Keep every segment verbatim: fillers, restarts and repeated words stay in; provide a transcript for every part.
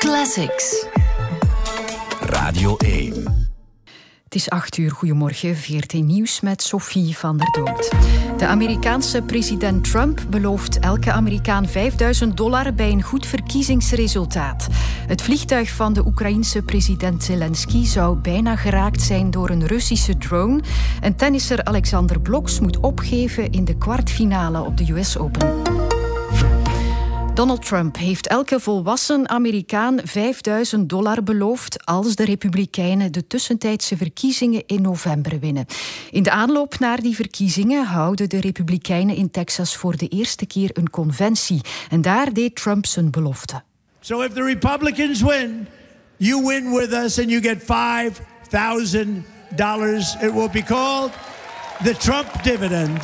Classics. Radio één. Het is acht uur. Goedemorgen. V R T Nieuws met Sophie van der Dood. De Amerikaanse president Trump belooft elke Amerikaan vijfduizend dollar bij een goed verkiezingsresultaat. Het vliegtuig van de Oekraïense president Zelensky zou bijna geraakt zijn door een Russische drone. En tennisser Alexander Blok moet opgeven in de kwartfinale op de U S Open. Donald Trump heeft elke volwassen Amerikaan vijfduizend dollar beloofd als de Republikeinen de tussentijdse verkiezingen in november winnen. In de aanloop naar die verkiezingen houden de Republikeinen in Texas voor de eerste keer een conventie. En daar deed Trump zijn belofte. So if the Republicans win, you win with us and you get five thousand dollars. It will be called the Trump dividend.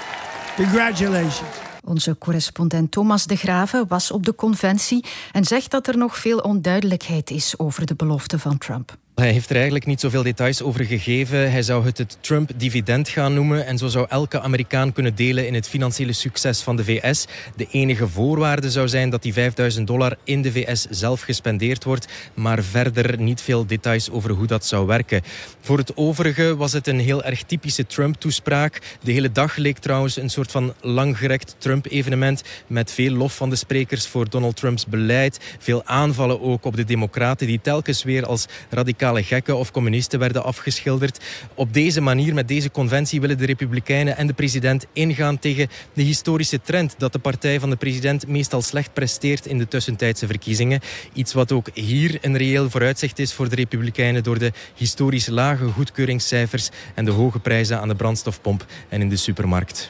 Congratulations. Onze correspondent Thomas de Grave was op de conventie en zegt dat er nog veel onduidelijkheid is over de belofte van Trump. Hij heeft er eigenlijk niet zoveel details over gegeven. Hij zou het het Trump-dividend gaan noemen en zo zou elke Amerikaan kunnen delen in het financiële succes van de V S. De enige voorwaarde zou zijn dat die vijfduizend dollar in de V S zelf gespendeerd wordt, maar verder niet veel details over hoe dat zou werken. Voor het overige was het een heel erg typische Trump-toespraak. De hele dag leek trouwens een soort van langgerekt Trump-evenement met veel lof van de sprekers voor Donald Trumps beleid. Veel aanvallen ook op de democraten die telkens weer als radicaal gekken of communisten werden afgeschilderd. Op deze manier, met deze conventie, willen de Republikeinen en de president ingaan tegen de historische trend dat de partij van de president meestal slecht presteert in de tussentijdse verkiezingen. Iets wat ook hier een reëel vooruitzicht is voor de Republikeinen door de historisch lage goedkeuringscijfers en de hoge prijzen aan de brandstofpomp en in de supermarkt.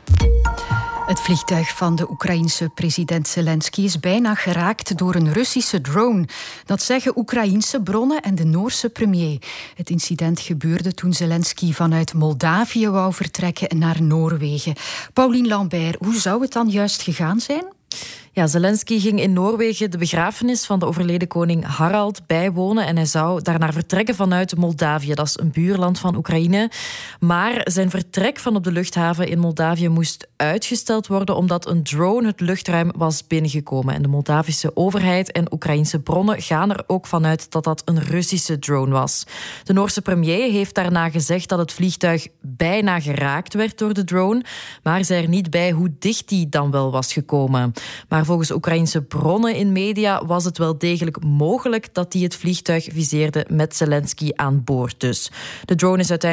Het vliegtuig van de Oekraïense president Zelensky is bijna geraakt door een Russische drone. Dat zeggen Oekraïense bronnen en de Noorse premier. Het incident gebeurde toen Zelensky vanuit Moldavië wou vertrekken naar Noorwegen. Pauline Lambert, hoe zou het dan juist gegaan zijn? Ja, Zelensky ging in Noorwegen de begrafenis van de overleden koning Harald bijwonen en hij zou daarna vertrekken vanuit Moldavië. Dat is een buurland van Oekraïne. Maar zijn vertrek van op de luchthaven in Moldavië moest uitgesteld worden omdat een drone het luchtruim was binnengekomen. En de Moldavische overheid en Oekraïense bronnen gaan er ook vanuit dat dat een Russische drone was. De Noorse premier heeft daarna gezegd dat het vliegtuig bijna geraakt werd door de drone, maar zei er niet bij hoe dicht die dan wel was gekomen. Maar volgens Oekraïense bronnen in media was het wel degelijk mogelijk dat die het vliegtuig viseerde met Zelensky aan boord dus. De drone is uiteindelijk